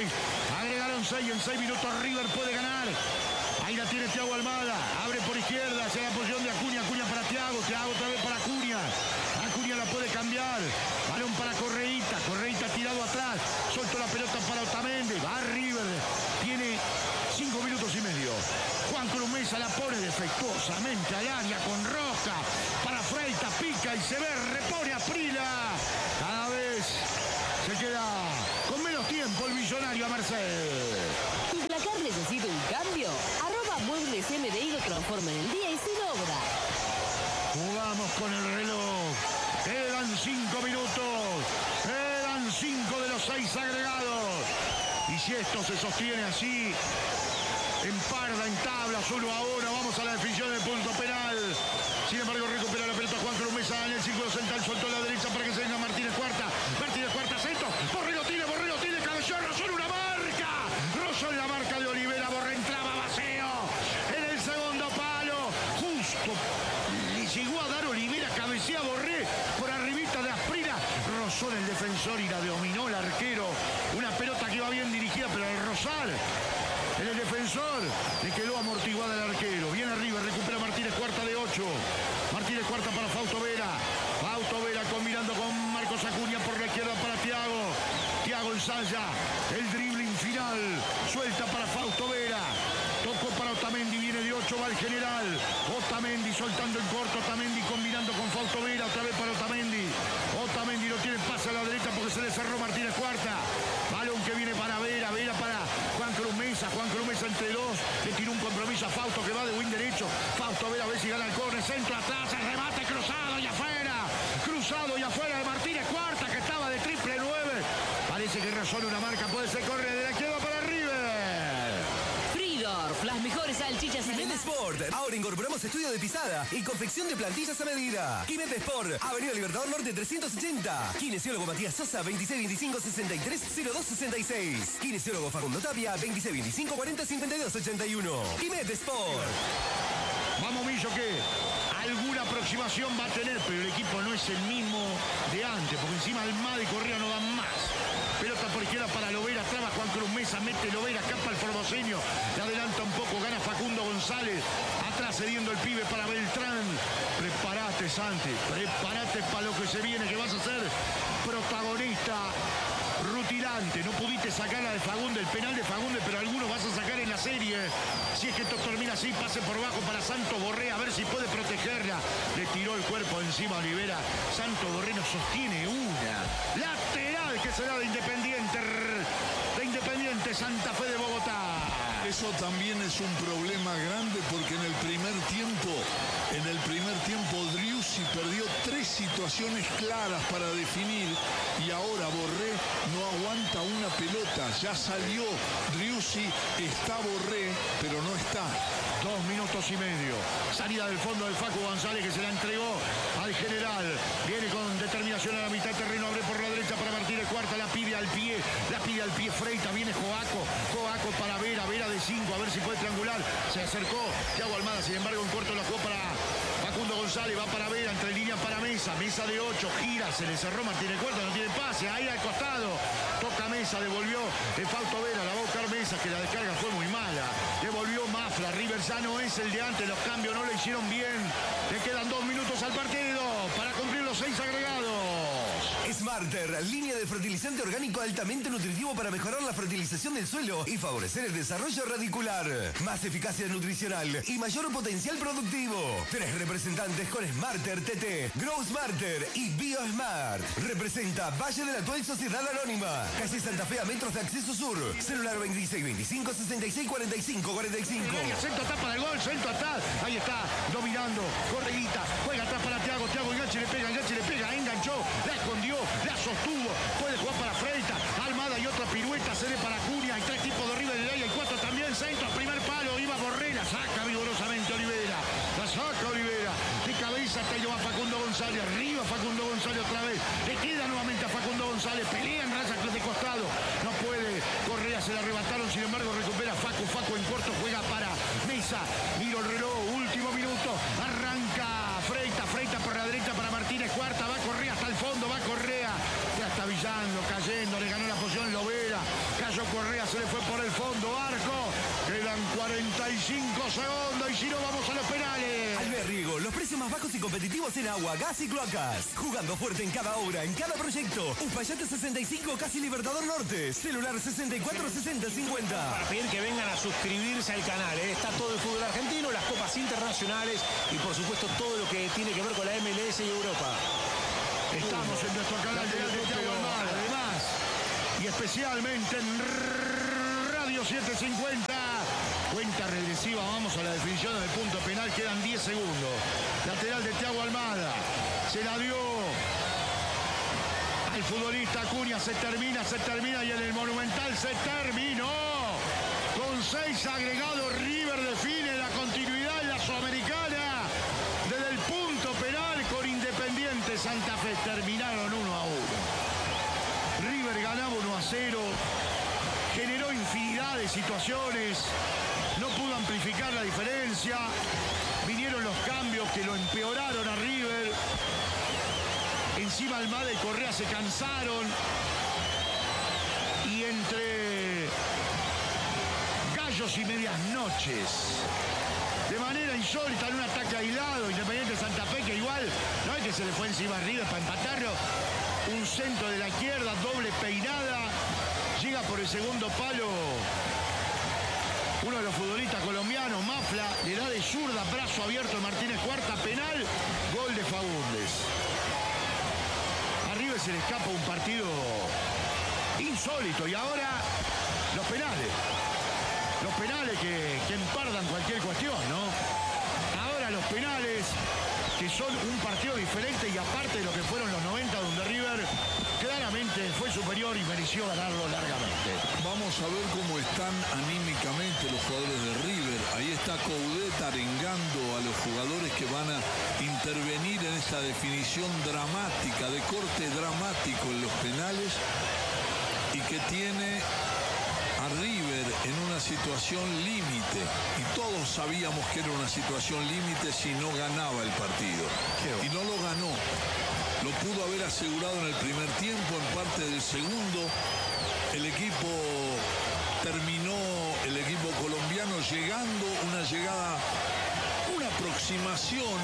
Y en 6 minutos River puede ganar. Ahí la tiene Thiago Almada. Abre por izquierda hacia la posición de Acuña. Acuña para Thiago. Thiago otra vez para Acuña. Acuña la puede cambiar. Balón para Correita. Correita tirado atrás. Soltó la pelota para Otamendi. Va River. Tiene 5 minutos y medio. Juan Cruz Mesa la pone defectuosamente al área con Roja. Para Freitas, pica y se ve. Repone a Prila. Cada vez se queda con menos tiempo el millonario a Mercedes. ¿Tu placar necesita un cambio? Muebles MDI lo transforma en el día y sin obra. Jugamos con el reloj. Quedan 5 minutos. Quedan 5 de los 6 agregados. Y si esto se sostiene así, emparda en tablas 1 a 1. Vamos a la definición del punto penal. Sin embargo, recupera la pelota Juan Cruz Mesa en el círculo central. Soltó a la derecha para que se venga Martínez Cuarta. Martínez Cuarta, centro. Borré lo tiene, cabeceó, rozó en una marca. Rozó en la marca de Olivera. Borré entraba vacío. En el segundo palo. Justo le llegó a dar Olivera. Cabecea Borré por arribita de Asprila. Rozó en el defensor y la dominó el arquero. Una pelota que iba bien dirigida, pero al rozar en el defensor. Le quedó amortiguada el arquero. Viene arriba, recupera Martínez, cuarta de 8. Martínez, cuarta para Fausto Vera. Fausto Vera combinando con Marcos Acuña por la izquierda para Thiago. Thiago ensaya el dribbling final. Suelta para Fausto Vera. Tocó para Otamendi, viene de 8, va el general. Otamendi soltando en corto, Otamendi combinando con Fausto Vera, otra vez para Otamendi. Otamendi no tiene pase a la derecha porque se le cerró Martínez, cuarta. Balón que viene para Vera, Vera para Juan Cruz Mesa entre dos. Le tiró un compromiso a Fausto que va de wing derecho. Fausto Vera a ver si gana el córner, centro atrás, el remate cruzado y afuera. Cruzado y afuera de Martínez, cuarta que estaba de triple 9. Parece que razona una marca, puede ser córner de la izquierda para River. Las mejores salchichas Quimet Sport. Ahora incorporamos estudio de pisada y confección de plantillas a medida. Quimet Sport, Avenida Libertador Norte 380. Kinesiólogo Matías Sosa, 2625-630266. Kinesiólogo Facundo Tapia, 2625-405281. Quimet Sport. Vamos, Millo, que alguna aproximación va a tener, pero el equipo no es el mismo de antes, porque encima Almada y Correa no dan más. Pelota por izquierda para Lovera, traba Juan Cruz Mesa, mete Lovera, escapa el formoseño, le adelanta un poco, gana Facundo González, atrás cediendo el pibe para Beltrán. Prepárate, Santi, prepárate para lo que se viene, que vas a ser protagonista rutilante. No pudiste sacarla de Fagundes, el penal de Fagundes, pero algunos vas a sacar en la serie. Si es que esto termina así, pase por bajo para Santos Borré, a ver si puede protegerla. Le tiró el cuerpo encima a Olivera. Santos Borré no sostiene una. Lateral que será de Independiente Santa Fe de Bogotá. Eso también es un problema grande porque en el primer tiempo Driussi perdió 3 situaciones claras para definir y ahora Borré no aguanta una pelota. Ya salió Driussi, está Borré, pero no está. 2 minutos y medio. Salida del fondo del Facu González que se la entregó al general. Viene con determinación a la mitad de terreno, abre por la derecha para Martínez, cuarta, la pide al pie Freita, viene Joaco para Vera de 5, a ver si puede triangular. Se acercó Thiago Almada, sin embargo en corto la jugó para Facundo González, va para Vera, entre líneas para Mesa de 8, gira, se le cerró Martínez, cuarta, no tiene pase, ahí al costado, toca Mesa, devolvió el Fausto Vera, la va a buscar Mesa, que la descarga fue muy mala, devolvió Mafla, River ya no es el de antes, los cambios no lo hicieron bien, le quedan 2 minutos al partido para cumplir los 6 agregados. Smarter, línea de fertilizante orgánico altamente nutritivo para mejorar la fertilización del suelo y favorecer el desarrollo radicular. Más eficacia nutricional y mayor potencial productivo. 3 representantes con Smarter TT, Grow Smarter y BioSmart. Representa Valle de la Actual Sociedad Anónima. Calle Santa Fe a metros de acceso sur. Celular 2625-6645-45. Centro tapa del gol, centro atrás. Ahí está, dominando. Correguita, juega atrás para Thiago. Thiago enganche, le pega, enganchó, la escondió, la sostuvo. Puede jugar para Freita. Almada y otra pirueta, cede para Acuña. Hay 3 tipos de River del área, y 4 también. Centro, primer palo, iba Borré, la saca vigorosamente Olivera. La saca Olivera. De cabeza está va Facundo González. Arriba Facundo González otra vez. Le queda nuevamente a Facundo González. Pelean Raya de costado. No puede. Correa se la arrebataron. Sin embargo, recupera Facu. Facu en corto juega para Mesa. Miro el reloj. Último minuto. Arranca Freita. Freita por la derecha para Martínez. Cuarta. Va Correa hasta el fondo. Va Correa. Ya está Villando. Cayendo. Le ganó la posición Lovera. Cayó Correa. Se le fue por el fondo. Arco. Quedan 45 segundos. Y si no, vamos a los penales. Alberrigo, los precios más bajos y competitivos en agua, gas y cloacas. Jugando fuerte en cada obra, en cada proyecto. Uspallate 65, casi Libertador Norte. Celular 646050. Para pedir que vengan a suscribirse al canal. Está todo el fútbol argentino, las copas internacionales y por supuesto todo lo que tiene que ver con la MLS y Europa. Estamos en nuestro canal de Thiago Almada, además, y especialmente en Radio 750. Cuenta regresiva, vamos a la definición del punto penal, quedan 10 segundos. Lateral de Thiago Almada, se la dio al futbolista Acuña, se termina y en el Monumental se terminó. Con 6 agregados, River define la continuidad en la Sudamericana. Desde el punto penal con Independiente Santa Fe terminaron 1-1. River ganaba 1-0, generó infinidad de situaciones, no pudo amplificar la diferencia, vinieron los cambios que lo empeoraron a River, encima Almada y Correa se cansaron y entre pasillos y medias noches. De manera insólita, en un ataque aislado, Independiente Santa Fe, que igual, no es que se le fue encima a River para empatarlo, un centro de la izquierda, doble peinada, llega por el segundo palo uno de los futbolistas colombianos, Mafla, le da de zurda, brazo abierto de Martínez Cuarta, penal, gol de Faúndez. A River se le escapa un partido insólito y ahora los penales. Los penales que empardan cualquier cuestión, ¿no? Ahora los penales, que son un partido diferente y aparte de lo que fueron los 90, donde River claramente fue superior y mereció ganarlo largamente. Vamos a ver cómo están anímicamente los jugadores de River. Ahí está Coudet arengando a los jugadores que van a intervenir en esta definición dramática, de corte dramático en los penales, y que tiene a River en una situación límite, y todos sabíamos que era una situación límite si no ganaba el partido, y no lo ganó. Lo pudo haber asegurado en el primer tiempo, en parte del segundo. El equipo terminó, el equipo colombiano llegando, una llegada, una aproximación,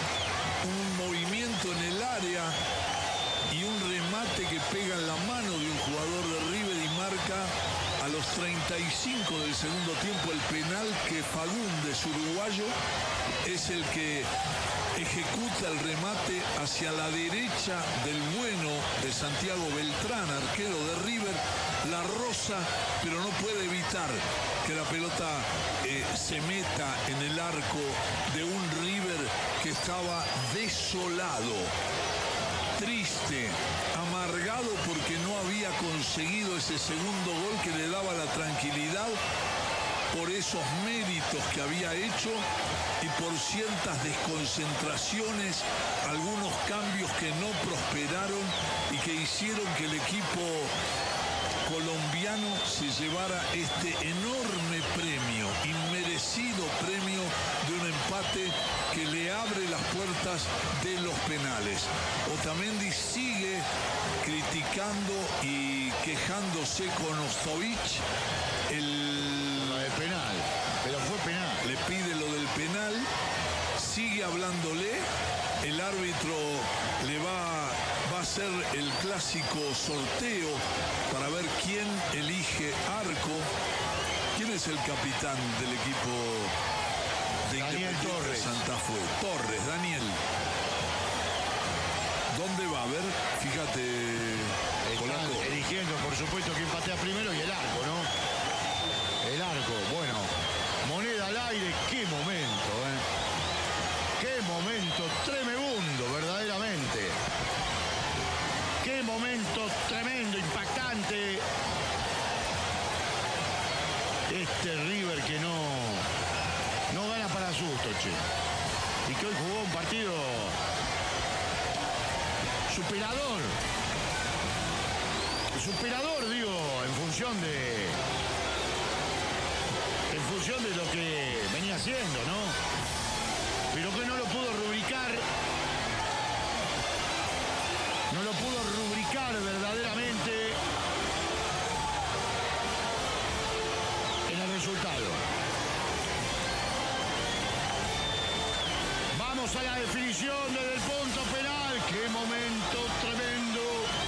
un movimiento en el área y un remate que pega en la mano de un jugador de River y marca a los 35 del segundo tiempo el penal que Faúndez, uruguayo, es el que ejecuta el remate hacia la derecha del bueno de Santiago Beltrán, arquero de River. La roza, pero no puede evitar que la pelota se meta en el arco de un River que estaba desolado, triste, amargado porque no había conseguido ese segundo gol que le daba la tranquilidad por esos méritos que había hecho y por ciertas desconcentraciones, algunos cambios que no prosperaron y que hicieron que el equipo colombiano se llevara este enorme premio, inmerecido premio de un empate que le abre las puertas de los penales. Otamendi sigue criticando y quejándose con Ostojic el penal, pero fue penal. Le pide lo del penal, sigue hablándole, el árbitro le va a hacer el clásico sorteo para ver quién elige arco. ¿Quién es el capitán del equipo de Daniel Torres? Santa Fe. Torres, Daniel. ¿Dónde va? A ver, fíjate, Polaco. Están eligiendo, por supuesto, quién patea primero y el arco, ¿no? El arco, bueno, moneda al aire, qué momento, ¿eh? Qué momento tremendo, verdaderamente. Qué momento tremendo, impactante. Este River que no gana para susto, che. Y que hoy jugó un partido superador. Superador, digo, en función de lo que venía haciendo, ¿no? Pero que no lo pudo rubricar. No lo pudo rubricar verdaderamente en el resultado. Vamos a la definición desde el punto penal. ¡Qué momento tremendo!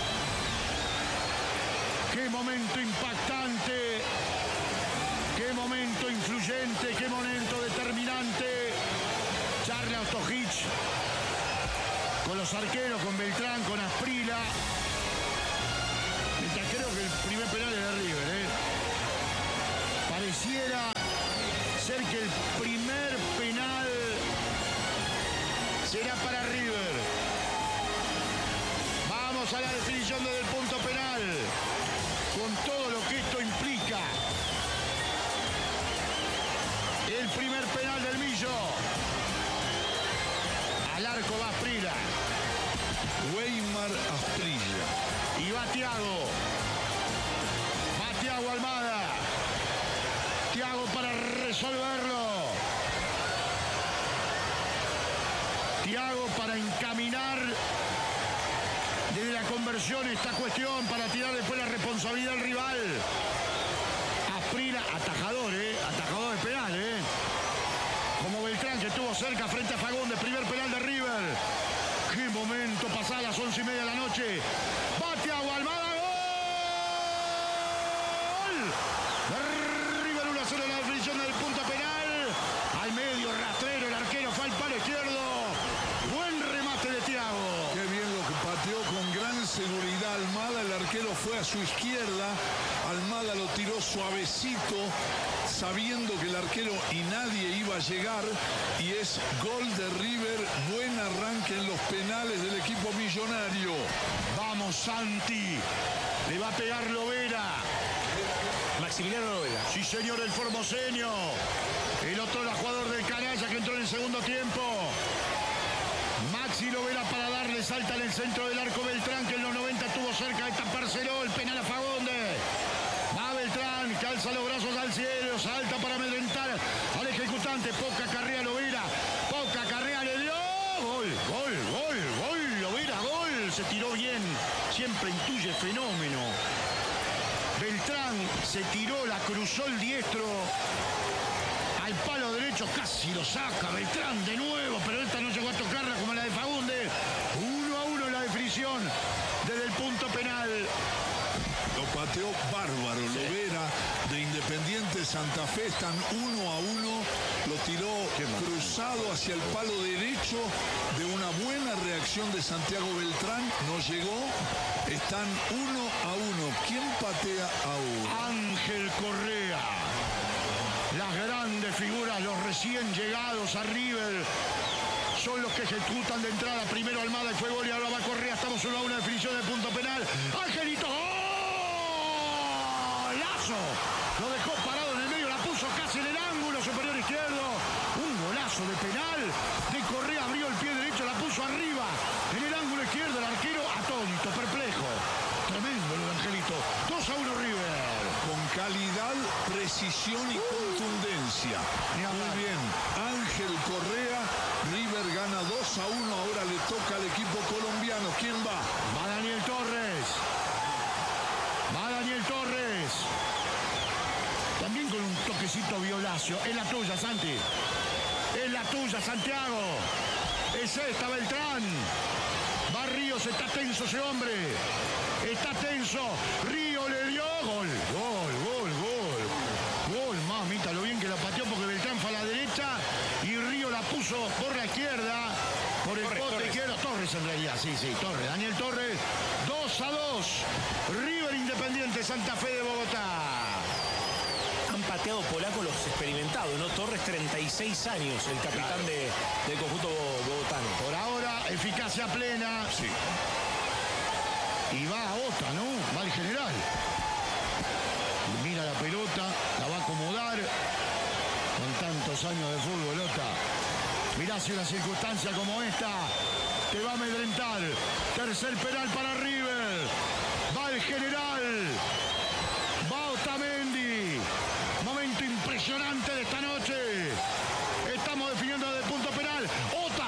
¡Qué momento impactante! ¡Qué momento influyente! ¡Qué momento determinante! Charla Ostojic con los arqueros, con Beltrán, con Asprila. Mientras creo que el primer penal es de River, ¿eh? Pareciera ser que el primer penal será para River. Vamos a la definición desde el punto penal, con todo lo que esto implica. El primer penal del Millo. Al arco va Asprila. Weimar Asprilla. Y va Thiago. Va Thiago Almada. Thiago para resolverlo. Thiago para encaminar desde la conversión esta cuestión, para tirar después la responsabilidad al rival. Asprila, atajador, estuvo cerca frente a Fagundes. Primer penal de River. Qué momento, pasadas las 11:30 de la noche. Bate a Almada. ¡Gol! De River 1-0 en la definición del punto penal. Al medio, rastrero, el arquero fue al palo izquierdo. Buen remate de Thiago. Qué bien lo que pateó con gran seguridad Almada. El arquero fue a su izquierda. Almada lo tiró suavecito, sabiendo que el arquero y nadie iba a llegar. Y es gol de River. Buen arranque en los penales del equipo millonario. Vamos, Santi. Le va a pegar Lovera. Maximiliano Lovera. Sí, señor, el formoseño. El otro era jugador del Canalla que entró en el segundo tiempo. Maxi Lovera para darle, salta en el centro del arco Beltrán, que en los 90 estuvo cerca de tapárselo. El penal a Fagundes. Va Beltrán, que alza los brazos al cielo, salta para amedrentar al ejecutante. Poca carrera Lovera. Poca carrera le dio. Gol, gol, gol, gol. Lovera, gol. Se tiró bien. Siempre intuye fenómeno. Beltrán se tiró, la cruzó el diestro al palo derecho, casi lo saca Beltrán de nuevo, pero esta no llegó a tocarla como la de Fagundes. 1-1 la definición desde el punto penal. Lo pateó bárbaro Lovera de Independiente Santa Fe. Están 1-1. Lo tiró cruzado hacia el palo derecho de una buena reacción de Santiago Beltrán. No llegó. Están 1-1. ¿Quién patea ahora? Ángel Correa. Las grandes figuras, los recién llegados a River, son los que ejecutan de entrada. Primero Almada y fue gol y ahora va Correa. Estamos 1-1, definición de punto penal. Angelito, golazo. Lo dejó parado en el medio, la puso casi en el ángulo superior izquierdo. Un golazo de penal de Correa, abrió el pie derecho, la puso arriba en el ángulo izquierdo. El arquero atónito, perplejo. Tremendo lo de Angelito. 2-1 River. Con calidad, precisión y contundencia. Muy bien. Ángel Correa. River gana 2-1. Ahora le toca al equipo colombiano. ¿Quién va? Va Daniel Torres. Va Daniel Torres. También con un toquecito Violacio. Es la tuya, Santi. Es la tuya, Santiago. Es esta, Beltrán. Va Ríos, está tenso ese hombre. Está tenso. Río le dio. Gol, gol, gol, gol. Gol, mamita, lo bien que la pateó porque Beltrán fue a la derecha y Río la puso por la izquierda. Por el poste izquierdo. Torres en realidad, sí, Torres. Daniel Torres. 2-2. River Independiente Santa Fe de Bogotá. Han pateado polacos los experimentados, ¿no? Torres, 36 años, el capitán del conjunto bogotano. Por ahora, eficacia plena. Sí. Y va a otra, ¿no? Va el general. Mira la pelota, la va a acomodar. Con tantos años de fútbol, Ota. Mirá si una circunstancia como esta te va a amedrentar. Tercer penal para River. Va el general. Va Otamendi. Momento impresionante de esta noche. Estamos definiendo desde el punto penal. Ota.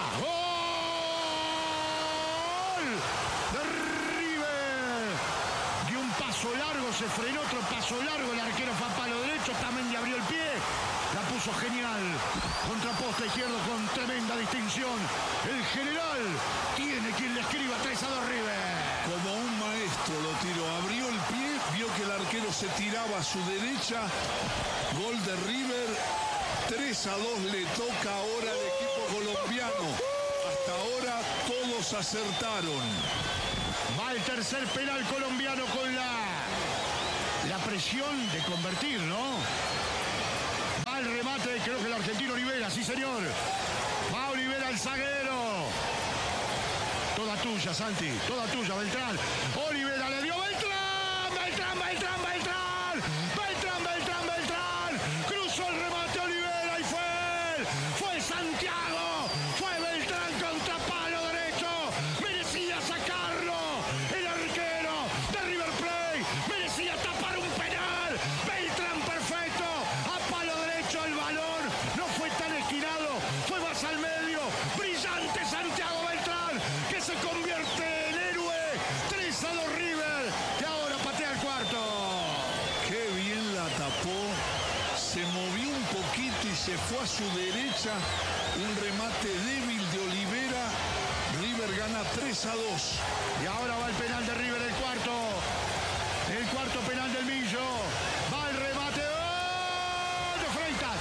¡Gol! De River. Dio un paso largo, se frenó, otro paso largo. El arquero fue a palo derecho. Otamendi abrió el pie. La puso genial. Contraposta izquierdo con tremenda distinción. El general tiene quien le escriba. 3-2 River. Como un maestro lo tiró. Abrió el pie, vio que el arquero se tiraba a su derecha. Gol de River. 3-2 le toca ahora al equipo colombiano. Hasta ahora todos acertaron. Va el tercer penal colombiano con la presión de convertir, ¿no? Va el remate, creo que el argentino Olivera, sí señor. Va Olivera el zaguero. Toda tuya, Santi, toda tuya, Beltrán. Olivera le dio Beltrán, Beltrán, Beltrán, Beltrán. Beltrán, Beltrán, Beltrán. Cruzó el remate Olivera y fue Santiago. Fue Beltrán contra palo derecho. Merecía sacarlo. El arquero de River Plate merecía tapar un penal. Beltrán perfecto. A palo derecho el balón. No fue tan esquinado. Fue más al medio. Brillante Santiago Beltrán, que se convierte en héroe. 3-2 River, que ahora patea el cuarto. Qué bien la tapó. Se movió un poquito y se fue a su derecha. Un remate débil de Olivera. River gana 3-2. Y ahora va el penal de River, el cuarto. El cuarto penal del Millo. Va el remate. ¡Oh! De Freitas.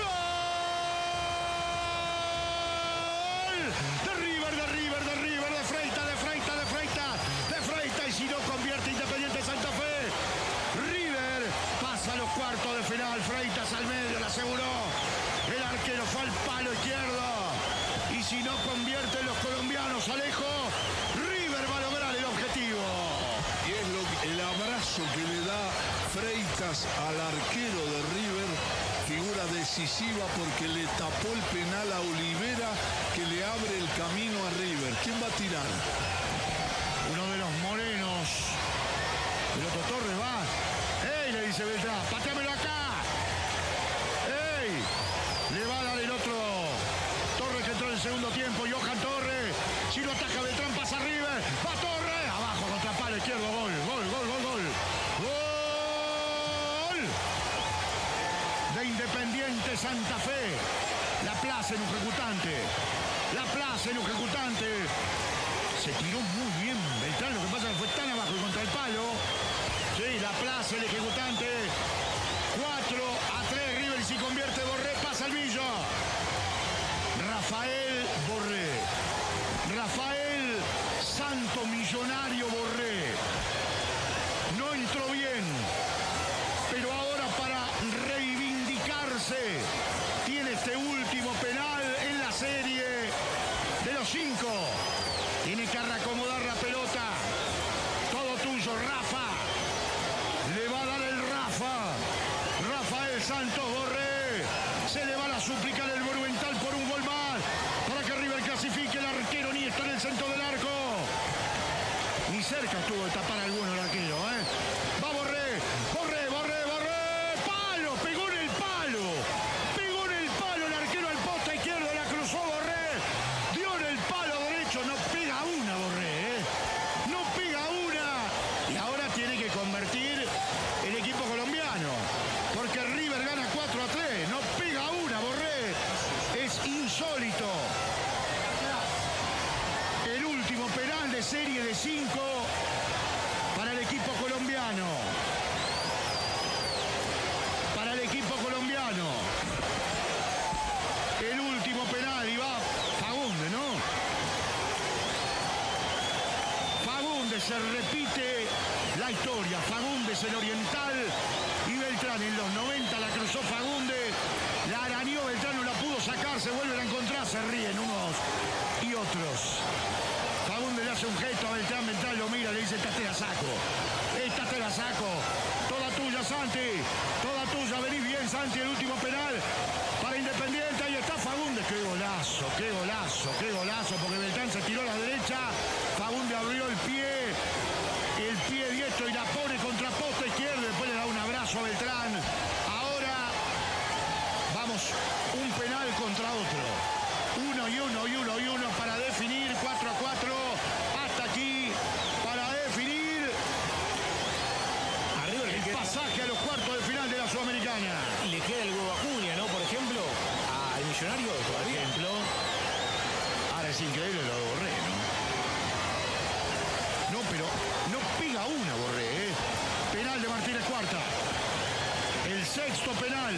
¡Gol! De River, de River, de River, de Freitas, de Freitas, de Freitas, de Freitas. Y si no convierte Independiente Santa Fe, River pasa a los cuartos de final. Freitas al medio, la aseguró. El arquero fue al palo izquierdo. Y si no convierten los colombianos, Alejo, River va a lograr el objetivo. Y es el abrazo que le da Freitas al arquero de River, figura decisiva porque le tapó el penal a Olivera, que le abre el camino a River. ¿Quién va a tirar? Uno de los morenos. El otro Torres va. ¡Ey! Le dice Beltrán, pateamelo acá. ¡Ey! Le va a dar el otro. Torres que entró en el segundo tiempo. Johan Torres. Si lo ataca Beltrán, pasa River. Va Torres. Abajo contra palo izquierdo. Gol, gol, gol, gol, gol. Gol de Independiente Santa Fe. La plaza en un ejecutante. La plaza en un ejecutante. Se tiró muy bien Beltrán. Lo que pasa es que fue tan abajo y contra el palo. Sí, la plaza, el ejecutante. 4-3. River, y si convierte Borré, pasa el Millo. Rafael Borré. Rafael Santo Millonario Borré. No entró bien, pero ahora para reivindicarse tiene este último penal en la serie de los 5. Tiene que reacomodar la pelota. Todo tuyo, Rafa. Le va a dar el Rafa. Rafael Santos Borré. Se le va a suplicar el Monumental por un gol más para que River clasifique. El arquero ni está en el centro del arco. Ni cerca estuvo de tapar alguno el arquero, ¿eh? Va Borré. Borré, Borré, Borré. ¡Palo! Pegó en el palo. Pegó en el palo el arquero al poste izquierdo. La cruzó Borré. Dio en el palo derecho. No pega una Borré, ¿eh? No pega una. Y ahora tiene que convertir el equipo colombiano. Porque River gana 4-3. No pega una Borré. Es insólito. El último penal de serie de 5 para el equipo colombiano. Para el equipo colombiano. El último penal y va Fagundes, ¿no? Fagundes, se repite la historia. Fagundes, el oriental, y Beltrán en los 90 la cruzó Fagundes. La arañó Beltrán, no la pudo sacar, se vuelven a encontrar, se ríen unos y otros. Fagundes le hace un gesto a Beltrán, Beltrán lo mira, le dice, esta te la saco. Esta te la saco. Toda tuya, Santi. Toda tuya, venís bien, Santi, el último penal para Independiente. Ahí está Fagundes. Qué golazo, qué golazo, qué golazo, porque Beltrán se tiró a la derecha. Fagundes abrió el pie diestro y la pone contra poste izquierdo. Después le da un abrazo a Beltrán. Ahora vamos, un penal contra otro. 1-1 para definir. 4-4. Hasta aquí para definir el pasaje a los cuartos de final de la Sudamericana. Le queda el huevo a Acuña, ¿no? Por ejemplo, al Millonario todavía. Ahora es increíble lo de Borré, ¿no? No, pero no pega una Borré, ¿eh? Penal de Martínez Cuarta. El sexto penal.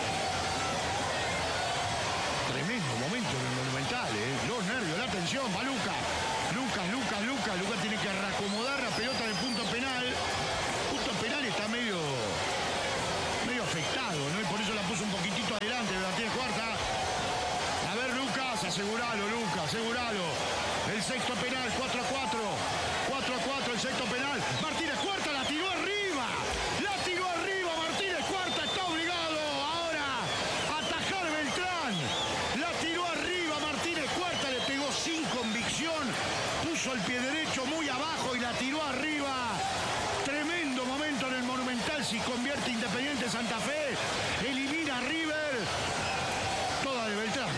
Tremendo momento en el Monumental, ¿eh? Los nervios, la tensión, va Lucas. Lucas tiene que reacomodar la pelota del punto penal. Punto penal está medio afectado, ¿no? Y por eso la puso un poquitito adelante de Martínez Cuarta. A ver, Lucas, aseguralo, El sexto penal, 4-4. 4-4, el sexto penal. Martínez Cuarta la tiró arriba. Martínez Cuarta está obligado ahora a atajar Beltrán. La tiró arriba Martínez Cuarta, le pegó sin convicción. Puso el pie derecho muy abajo y la tiró arriba. Tremendo momento en el Monumental. Si convierte Independiente Santa Fe, elimina a River. Toda de Beltrán.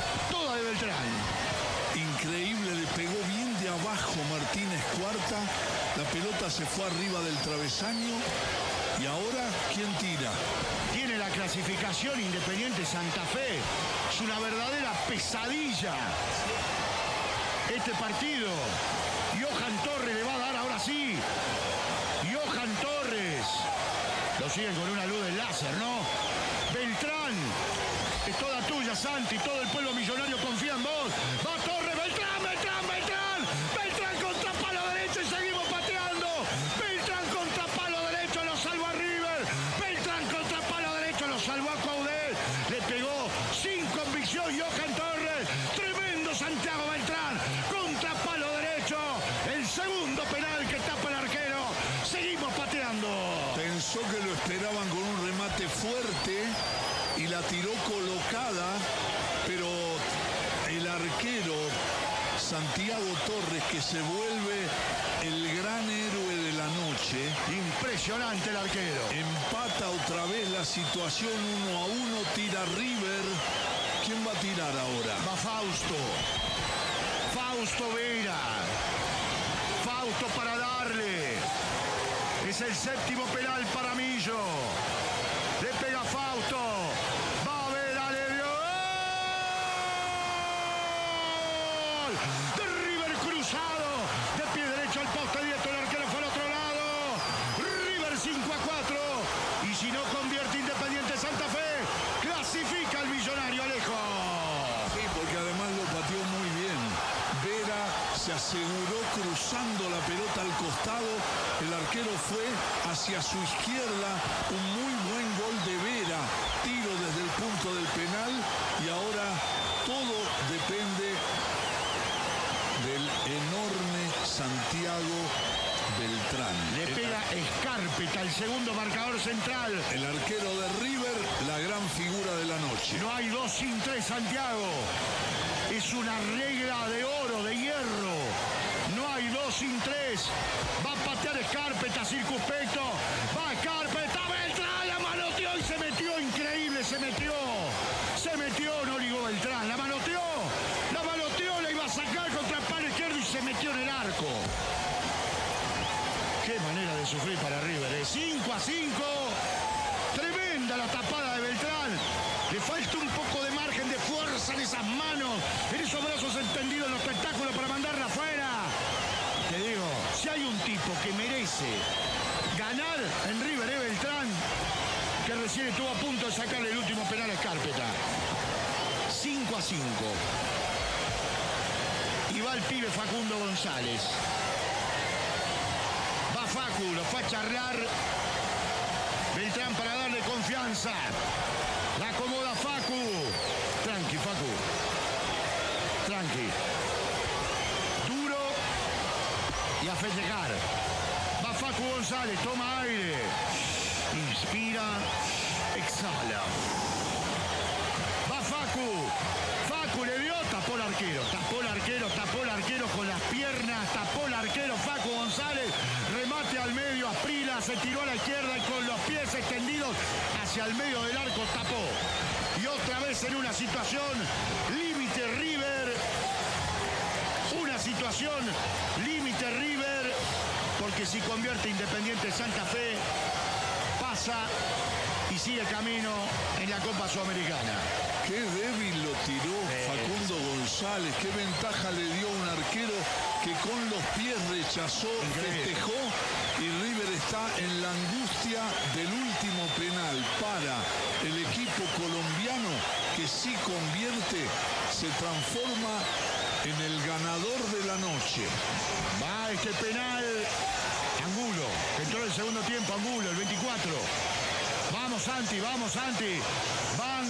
Increíble, le pegó bien de abajo Martínez Cuarta. La pelota se fue arriba del travesaño. Y ahora, ¿quién tira? Tiene la clasificación clasificación Independiente Santa Fe. Es una verdadera pesadilla este partido. Johan Torres le va a dar ahora sí. Johan Torres. Lo siguen con una luz de láser, ¿no? Beltrán. Es toda tuya, Santi. Todo el pueblo millonario confía en vos. Va Torres. Beltrán, Beltrán, Beltrán. Beltrán contra palo derecho y seguimos pateando. Beltrán contra palo derecho. Lo salvó a River. Beltrán contra palo derecho. Lo salvó a Caudel. Le pegó sin convicción Johan Torres. Tremendo Santiago Beltrán. Contra palo derecho. El segundo penal que tapa el arquero. Seguimos pateando. Pensó que lo esperaban con un remate fuerte y la tiró colocada, pero el arquero Santiago Torres, que se vuelve el gran héroe de la noche. Impresionante el arquero. Empata otra vez la situación 1-1, tira River. ¿Quién va a tirar ahora? Va Fausto. Fausto Vera. Fausto para darle. Es el séptimo penal para Millo. Le pega Fausto. Va a ver, le dio. ¡Gol! De River cruzado. De pie derecho al poste directo. El arquero fue al otro lado. River 5-4. Y si no convierte Independiente Santa Fe, clasifica al Millonario, Alejo. Sí, porque además lo pateó muy bien. Vera se aseguró cruzando la pelota al costado. El arquero fue hacia su izquierda. Un muy buen gol de Vera. Tiro desde el punto del penal. Y ahora todo depende del enorme Santiago Beltrán. Le pega Escárpeta, el segundo marcador central. El arquero de River, la gran figura de la noche. No hay 2 sin 3, Santiago. Es una regla de oro, de hierro. No hay 2 sin 3. Va a patear Escárpeta, circunspecto. Va Escárpeta, Beltrán, la manoteó y se metió. Increíble, se metió. Se metió, no ligó Beltrán. La manoteó, la iba a sacar contra el palo izquierdo y se metió en el arco. Qué manera de sufrir para River, 5-5. Tremenda la tapada de Beltrán. Le falta un poco de margen de fuerza en esas manos, en esos brazos extendidos en los tentáculos para mandarla afuera. Te digo, si hay un tipo que merece ganar en River, es Beltrán, que recién estuvo a punto de sacarle el último penal a Escárpeta. 5-5. Y va el pibe Facundo González. Va Facu, lo fue a charlar Beltrán para darle confianza. La acomoda Facu. Tranqui, Facu. Tranqui. Duro y a festejar. Va Facu González, toma aire. Inspira, exhala. Va Facu. Facu le dio, tapó el arquero. Tapó el arquero con las piernas. Tapó el arquero Facu González. Remate al medio, Asprila se tiró a la izquierda y con los pies extendidos hacia el medio del arco tapó. Y otra vez en una situación límite River. Una situación límite River. Porque si convierte Independiente Santa Fe, pasa y sigue camino en la Copa Sudamericana. Qué débil lo tiró Facundo González. Qué ventaja le dio a un arquero que con los pies rechazó, festejó. Y River está en la angustia del último penal para el equipo colombiano, que si convierte se transforma en el ganador de la noche. Va este penal. Angulo, entró en el segundo tiempo, Angulo, el 24. Vamos Santi, vamos Santi. Va